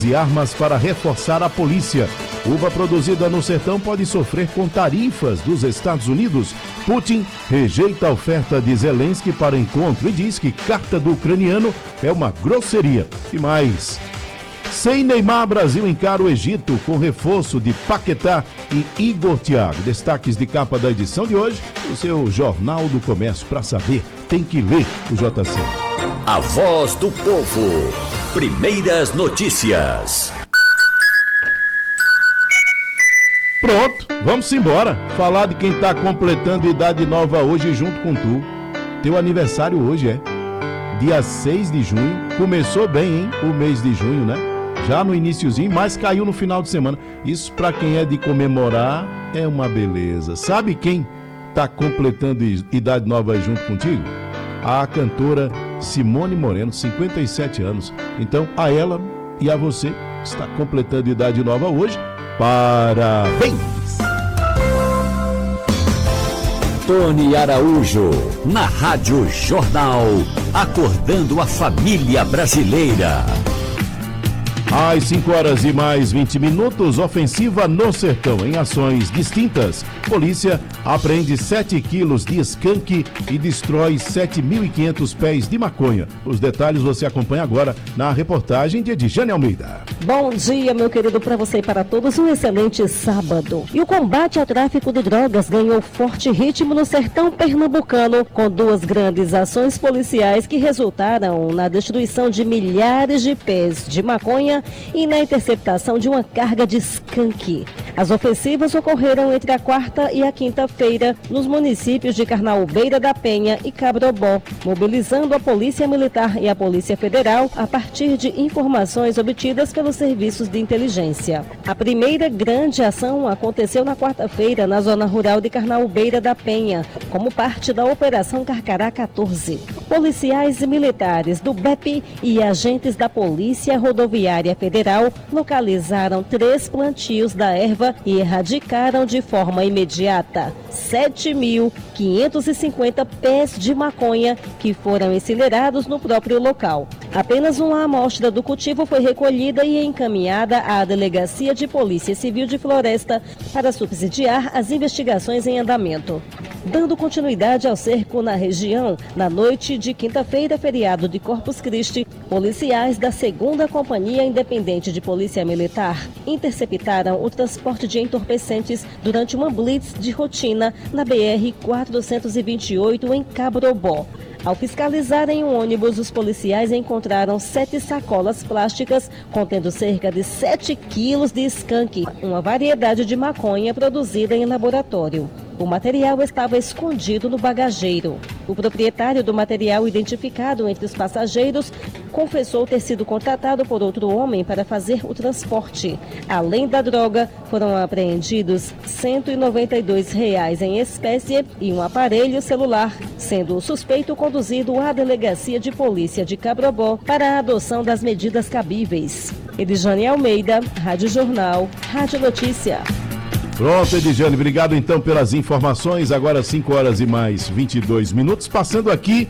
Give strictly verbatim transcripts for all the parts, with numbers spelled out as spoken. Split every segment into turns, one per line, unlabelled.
e armas para reforçar a polícia. Uva produzida no sertão pode sofrer com tarifas dos Estados Unidos. Putin rejeita a oferta de Zelensky para encontro e diz que carta do ucraniano é uma grosseria. E mais, sem Neymar, Brasil encara o Egito com reforço de Paquetá e Igor Thiago. Destaques de capa da edição de hoje, o seu Jornal do Comércio. Para saber, tem que ler o J C.
A voz do povo. Primeiras notícias.
Pronto, vamos embora. Falar de quem está completando idade nova hoje junto com tu. Teu aniversário hoje é dia seis de junho. Começou bem, hein? O mês de junho, né? Já no iniciozinho, mas caiu no final de semana. Isso para quem é de comemorar é uma beleza. Sabe quem está completando idade nova junto contigo? A cantora Simone Moreno, cinquenta e sete anos. Então, a ela e a você que está completando idade nova hoje, parabéns!
Tony Araújo, na Rádio Jornal, acordando a família brasileira.
Às cinco horas e mais vinte minutos, ofensiva no sertão. Em ações distintas, polícia apreende sete quilos de skunk e destrói sete mil e quinhentos pés de maconha. Os detalhes você acompanha agora na reportagem de Edjane Almeida.
Bom dia, meu querido, para você e para todos, um excelente sábado. E o combate ao tráfico de drogas ganhou forte ritmo no sertão pernambucano, com duas grandes ações policiais que resultaram na destruição de milhares de pés de maconha e na interceptação de uma carga de skunk. As ofensivas ocorreram entre a quarta e a quinta-feira nos municípios de Carnaúbeira da Penha e Cabrobó, mobilizando a Polícia Militar e a Polícia Federal a partir de informações obtidas pelos serviços de inteligência. A primeira grande ação aconteceu na quarta-feira na zona rural de Carnaúbeira da Penha, como parte da Operação Carcará quatorze. Policiais e militares do B E P e agentes da Polícia Rodoviária Federal localizaram três plantios da erva e erradicaram de forma imediata sete mil quinhentos e cinquenta pés de maconha que foram incinerados no próprio local. Apenas uma amostra do cultivo foi recolhida e encaminhada à Delegacia de Polícia Civil de Floresta para subsidiar as investigações em andamento. Dando continuidade ao cerco na região, na noite de quinta-feira, feriado de Corpus Christi, policiais da segunda Companhia Independente de Polícia Militar interceptaram o transporte de entorpecentes durante uma blitz de rotina na B R quatrocentos e vinte e oito em Cabrobó. Ao fiscalizarem um ônibus, os policiais encontraram sete sacolas plásticas contendo cerca de sete quilos de skunk, uma variedade de maconha produzida em laboratório. O material estava escondido no bagageiro. O proprietário do material, identificado entre os passageiros, confessou ter sido contratado por outro homem para fazer o transporte. Além da droga, foram apreendidos cento e noventa e dois reais em espécie e um aparelho celular, sendo o suspeito conduzido à Delegacia de Polícia de Cabrobó para a adoção das medidas cabíveis. Edjane Almeida, Rádio Jornal, Rádio Notícia.
Pronto, Edjane, obrigado então pelas informações. Agora cinco horas e mais vinte e dois minutos, passando aqui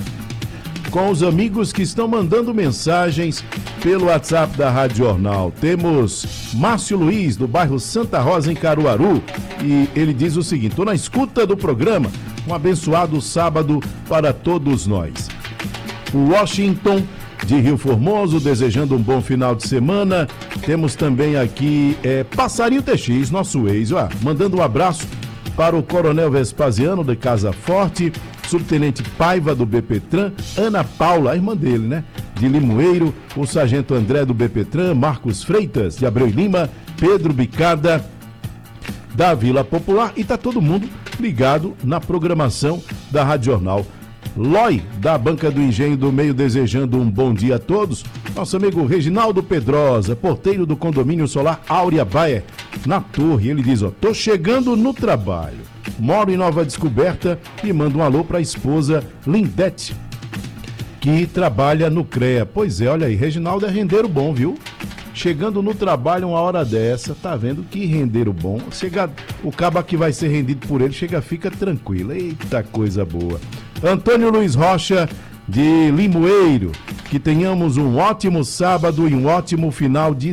com os amigos que estão mandando mensagens pelo WhatsApp da Rádio Jornal. Temos Márcio Luiz, do bairro Santa Rosa, em Caruaru, e ele diz o seguinte: estou na escuta do programa, um abençoado sábado para todos nós. O Washington, de Rio Formoso, desejando um bom final de semana. Temos também aqui é, Passarinho T X, nosso ex, ó, mandando um abraço para o Coronel Vespasiano, de Casa Forte, Subtenente Paiva, do B P Tran, Ana Paula, a irmã dele, né, de Limoeiro, o Sargento André, do B P Tran, Marcos Freitas, de Abreu Lima, Pedro Bicada, da Vila Popular, e tá todo mundo ligado na programação da Rádio Jornal. Loi, da Banca do Engenho do Meio, desejando um bom dia a todos. Nosso amigo Reginaldo Pedrosa, porteiro do condomínio solar Áurea Baia, na Torre. Ele diz, ó, tô chegando no trabalho, moro em Nova Descoberta, e manda um alô para a esposa Lindete, que trabalha no CREA. Pois é, olha aí, Reginaldo é rendeiro bom, viu? Chegando no trabalho uma hora dessa, tá vendo que rendeiro bom. Chega, o cabo que vai ser rendido por ele, chega, fica tranquilo. Eita, coisa boa. Antônio Luiz Rocha, de Limoeiro, que tenhamos um ótimo sábado e um ótimo final de